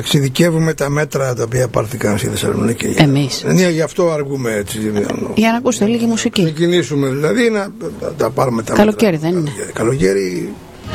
εξειδικεύουμε τα μέτρα τα οποία πάρθηκαν στη Θεσσαλονίκη. Εμείς. Ναι, γι' αυτό αργούμε έτσι. Για να ακούσετε λίγη μουσική. Ξεκινήσουμε δηλαδή να τα πάρουμε τα καλοκαίρι μέτρα. Δεν είναι. Καλοκαίρι.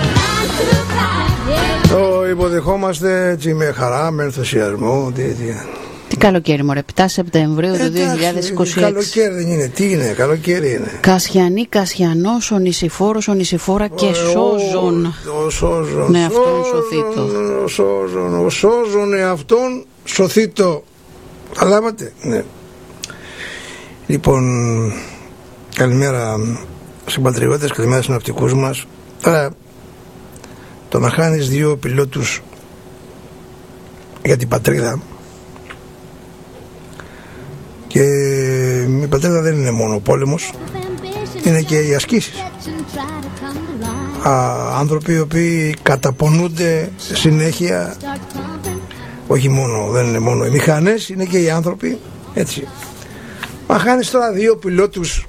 Το υποδεχόμαστε έτσι με χαρά, με ενθουσιασμό. Τι καλοκαίρι μωρέ, 7 Σεπτεμβρίου του 2026. Καλοκαίρι δεν είναι, τι είναι, καλοκαίρι είναι. Κασιανή, Κασιανός, ο Νησιφόρος, ο Νησιφόρα και σώζον. Ο σώζον. Ναι, αυτόν σωθήτο. Ο σώζον εαυτόν σωθήτο. Καταλάβατε, ναι. Λοιπόν, καλημέρα συμπατριώτες, καλημέρα συνοπτικούς μας. Τώρα, το να χάνεις δύο πιλότους για την πατρίδα, και η πατρίδα δεν είναι μόνο ο πόλεμος, είναι και οι ασκήσεις. Άνθρωποι οι οποίοι καταπονούνται συνέχεια, όχι μόνο, δεν είναι μόνο οι μηχανές, είναι και οι άνθρωποι, έτσι. Μα χάνεις τώρα δύο πιλότους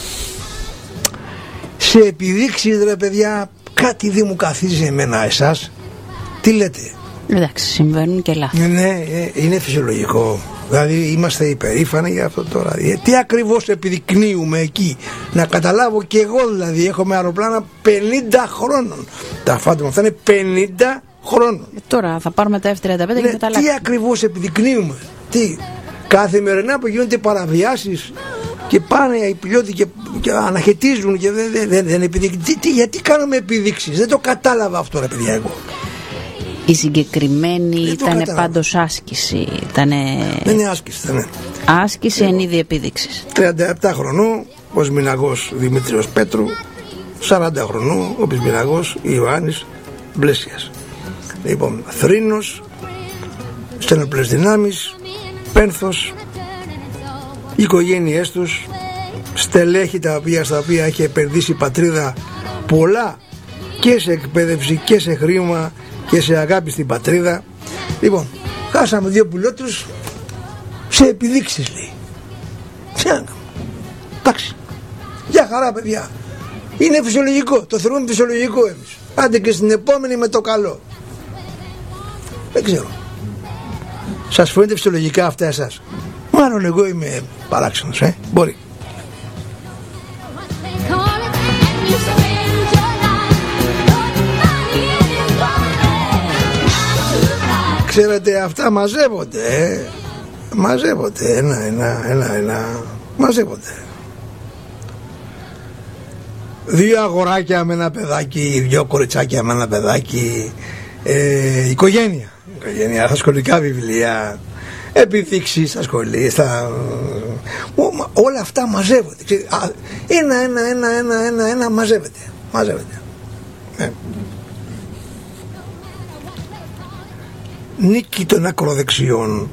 σε επιδείξεις, ρε παιδιά, κάτι δεν μου καθίζει εμένα, εσάς. Τι λέτε? Εντάξει, συμβαίνουν και λάθη. Ναι, είναι φυσιολογικό. Δηλαδή είμαστε υπερήφανοι για αυτό τώρα. Τι ακριβώς επιδεικνύουμε εκεί? Να καταλάβω και εγώ, δηλαδή έχουμε αεροπλάνα 50 χρόνων. Τα φάντομα αυτά είναι 50 χρόνων. Τώρα θα πάρουμε τα F-35 και μετά τι ακριβώς επιδεικνύουμε? Τι? Καθημερινά που γίνονται παραβιάσεις και πάνε οι πιλότοι και αναχαιτίζουν και δεν επιδεικνύουν. Γιατί κάνουμε επιδείξεις? Δεν το κατάλαβα αυτό, ρε παιδιά, εγώ. Η συγκεκριμένη ήταν πάντως άσκηση. Δεν είναι άσκηση, ήταν. Άσκηση εν είδη επίδειξης. 37 χρονού ο Πισμηναγός Δημήτριος Πέτρου, 40 χρονού ο Πισμηναγός Ιωάννης Μπλέσιας. Λοιπόν, Θρήνος, στενοπλές δυνάμεις, Πένθος, οι οικογένειές τους, στελέχη στα οποία έχει επενδύσει η πατρίδα πολλά και σε εκπαίδευση και σε χρήμα και σε αγάπη στην πατρίδα. Λοιπόν, χάσαμε δύο πιλότους σε επιδείξεις, λέει. Εντάξει, για χαρά, παιδιά. Είναι φυσιολογικό, το θεωρούμε φυσιολογικό εμείς. Άντε και στην επόμενη με το καλό. Δεν ξέρω. Σας φαίνεται φυσιολογικά αυτά εσάς? Μάλλον εγώ είμαι παράξενος, μπορεί. Ξέρετε, αυτά μαζεύονται, μαζεύονται, ένα, μαζεύονται. Δύο αγοράκια με ένα παιδάκι, δύο κοριτσάκια με ένα παιδάκι, οικογένεια, στα σχολικά βιβλία, επιδείξεις στα σχολεία, όλα αυτά μαζεύονται. Ένα μαζεύεται. Νίκη των ακροδεξιών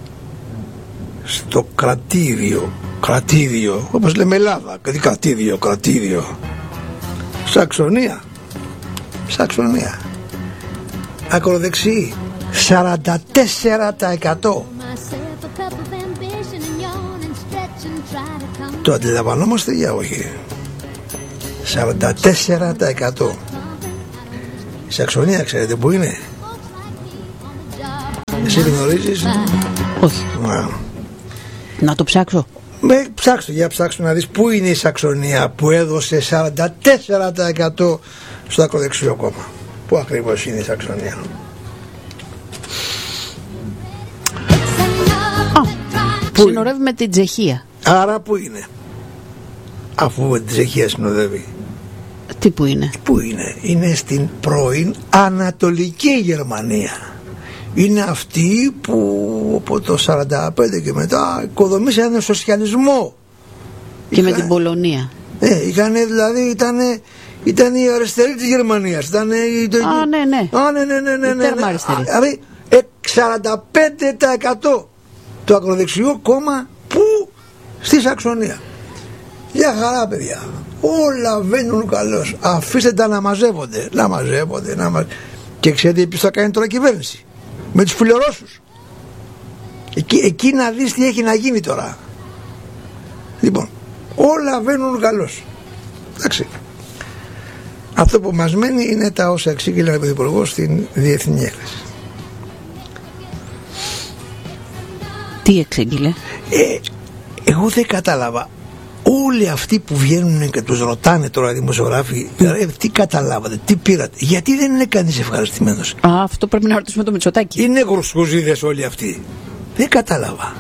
στο κρατήδιο, όπως λέμε Ελλάδα, κρατήδιο, Σαξονία, ακροδεξιοί 44%. Το αντιλαμβανόμαστε για όχι? 44%. Η Σαξονία ξέρετε που είναι? Εσύ γνωρίζεις? Όχι. Να το ψάξω. Ψάξω να δεις πού είναι η Σαξονία που έδωσε 44% στο ακροδεξιό κόμμα. Πού ακριβώς είναι η Σαξονία? Συνορεύει με την Τσεχία. Άρα πού είναι? Αφού με την Τσεχία συνοδεύει. Τι που είναι? Πού είναι? Είναι στην πρώην Ανατολική Γερμανία. Είναι αυτοί που από το 45 και μετά οικοδομήσαν τον σοσιαλισμό. Και με την Πολωνία. Είχαν, δηλαδή ήταν η αριστερή της Γερμανίας. Ναι. Τέρμα αριστερή. Δηλαδή 45% το ακροδεξιό κόμμα που στη Σαξονία. Για χαρά, παιδιά. Όλα βαίνουν καλώς. Αφήστε τα να μαζεύονται. Και ξέρετε ποιος θα κάνει τώρα κυβέρνηση? Με τους φιλορώσους. Εκεί να δεις τι έχει να γίνει τώρα. Λοιπόν, όλα βαίνουν καλώς. Εντάξει. Αυτό που μας μένει είναι τα όσα εξήγηλε ο Πρωθυπουργός στην Διεθνή Έκθεση. Τι εξήγηλε? Εγώ δεν κατάλαβα. Όλοι αυτοί που βγαίνουν και τους ρωτάνε τώρα δημοσιογράφοι, τι καταλάβατε, τι πήρατε, γιατί δεν είναι κανείς ευχαριστημένος? Αυτό πρέπει να ρωτήσουμε το Μητσοτάκη. Είναι γρουσκουζίδες όλοι αυτοί. Δεν κατάλαβα.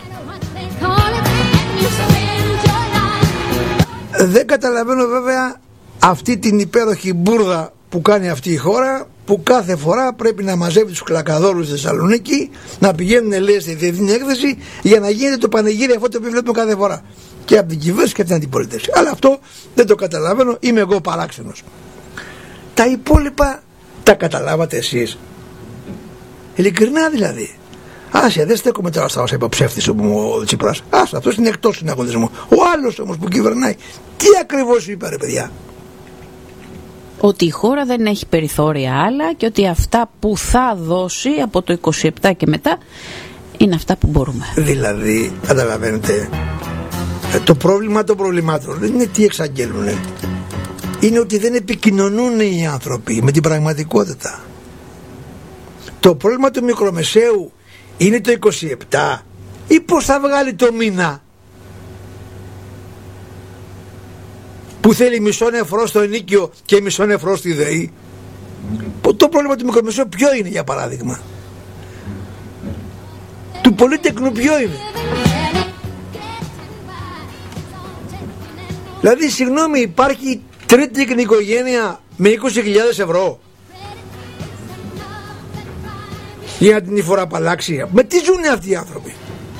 Δεν καταλαβαίνω βέβαια αυτή την υπέροχη μπουρδα που κάνει αυτή η χώρα, που κάθε φορά πρέπει να μαζεύει τους κλακαδόρους στη Θεσσαλονίκη, να πηγαίνουν λέει στη διεθνή έκθεση για να γίνεται το πανηγύρι αυτό το οποίο βλέπουμε κάθε φορά. Και από την κυβέρνηση και από την αντιπολίτευση. Αλλά αυτό δεν το καταλαβαίνω, είμαι εγώ παράξενος. Τα υπόλοιπα τα καταλάβατε εσείς? Ειλικρινά δηλαδή. Άσε, δεν στέκομαι τώρα στα όσα είπε ο ψεύτης ο Τσίπρας. Άσε, αυτός είναι εκτός συναγωνισμού. Ο άλλος όμως που κυβερνάει, τι ακριβώς είπε ρε παιδιά? Ότι η χώρα δεν έχει περιθώρια άλλα και ότι αυτά που θα δώσει από το 27 και μετά είναι αυτά που μπορούμε. Δηλαδή, καταλαβαίνετε, το πρόβλημα των προβλημάτων δεν είναι τι εξαγγέλνουνε. Είναι ότι δεν επικοινωνούν οι άνθρωποι με την πραγματικότητα. Το πρόβλημα του μικρομεσαίου είναι το 27 ή πώς θα βγάλει το μήνα που θέλει μισό νεφρό στο ενίκιο και μισό νεφρό στη ΔΕΗ? Το πρόβλημα του μικρομεσαίου ποιο είναι, για παράδειγμα? Του πολύτεκνου ποιο είναι? Δηλαδή συγγνώμη, υπάρχει τρίτη οικογένεια με 20.000 ευρώ για την φοραπαλλάξια? Με τι ζουν αυτοί οι άνθρωποι?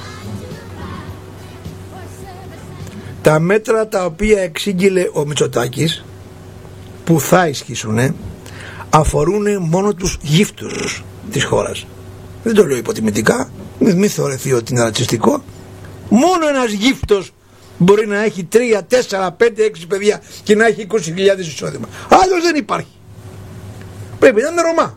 Τα μέτρα τα οποία εξήγηλε ο Μητσοτάκης που θα ισχύσουν αφορούν μόνο τους γύφτους της χώρας. Δεν το λέω υποτιμητικά, μην θεωρηθεί ότι είναι ρατσιστικό. Μόνο ένας γύφτος μπορεί να έχει 3, 4, 5, 6 παιδιά και να έχει 20.000 εισόδημα. Άλλος δεν υπάρχει. Πρέπει να είναι Ρωμά.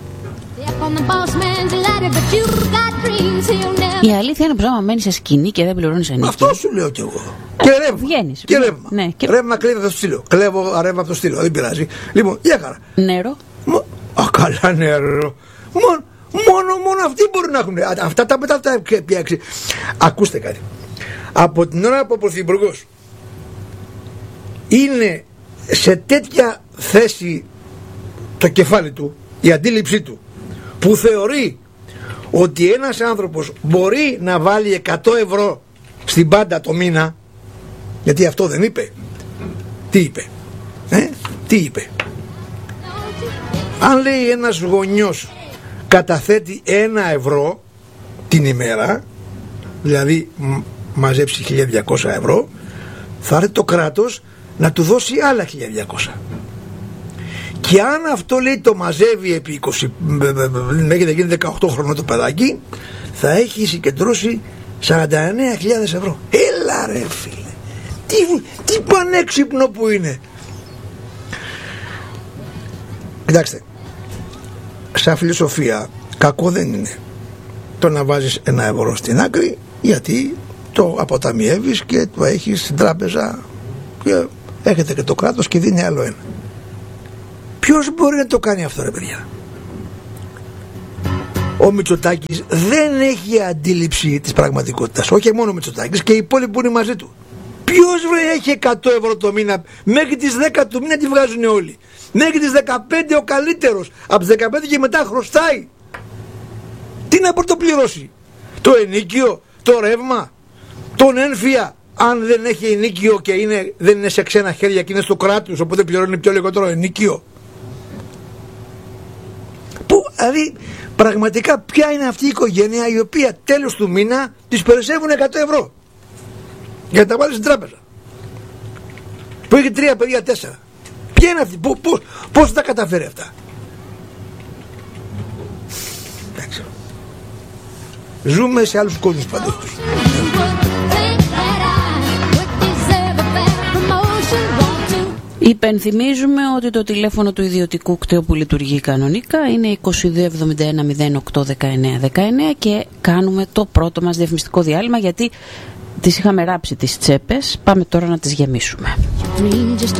Η αλήθεια είναι πως άμα μένεις σε σκηνή και δεν πληρώνεις ενίκιο. Αυτό σου λέω κι εγώ. Και ρεύμα. Βγαίνεις. Και ρεύμα. Ναι, και... Ρεύμα κλείνει από το στήλο. Κλέβω ρεύμα από το στήλο. Δεν πειράζει. Λοιπόν, για χαρά. Νερό. Καλά νερό. Μόνο αυτοί μπορούν να έχουν. Αυτά τα μετά τα πιάξει. Ακούστε κάτι. Από την ώρα που ο Πρωθυπουργός είναι σε τέτοια θέση το κεφάλι του, η αντίληψή του, που θεωρεί ότι ένας άνθρωπος μπορεί να βάλει 100 ευρώ στην πάντα το μήνα, γιατί αυτό δεν είπε. Τι είπε? Τι είπε? Αν λέει ένας γονιός καταθέτει 1 ευρώ την ημέρα, δηλαδή μαζέψει 1.200 ευρώ, θα έρθει το κράτος να του δώσει άλλα 1.200. Και αν αυτό λέει το μαζεύει επί 20, μέχρι να γίνει 18 χρονών το παιδάκι, θα έχει συγκεντρώσει 49.000 ευρώ. Έλα ρε φίλε, τι πανέξυπνο που είναι. Κοιτάξτε, σαν φιλοσοφία κακό δεν είναι το να βάζεις 1 ευρώ στην άκρη, γιατί το αποταμιεύεις και το έχεις στην τράπεζα και έχετε και το κράτος και δίνει άλλο 1. Ποιος μπορεί να το κάνει αυτό ρε παιδιά? Ο Μητσοτάκης δεν έχει αντίληψη της πραγματικότητας. Όχι μόνο ο Μητσοτάκης, και οι υπόλοιποι που είναι μαζί του. Ποιος έχει 100 ευρώ το μήνα? Μέχρι τις 10 του μήνα τη βγάζουν όλοι. Μέχρι τις 15 ο καλύτερος. Από τις 15 και μετά χρωστάει. Τι να πρωτοπληρώσει? Το ενίκιο, το ρεύμα, τον ένφια? Αν δεν έχει ενίκιο και δεν είναι σε ξένα χέρια και είναι στο κράτος, οπότε πληρώνει πιο λιγότερο ενίκιο. Δηλαδή πραγματικά ποια είναι αυτή η οικογένεια η οποία τέλος του μήνα της περισσεύουν 100 ευρώ για να τα βάλει στην τράπεζα, που έχει 3 παιδιά, 4? Ποια είναι αυτή? Πώς θα τα καταφέρει αυτά? Εντάξει. Ζούμε σε άλλους κόσμους παντού. Υπενθυμίζουμε ότι το τηλέφωνο του ιδιωτικού κταίου που λειτουργεί κανονικά είναι 2271 08 19 19 και κάνουμε το πρώτο μας διαφημιστικό διάλειμμα, γιατί τις είχαμε ράψει τις τσέπες. Πάμε τώρα να τις γεμίσουμε.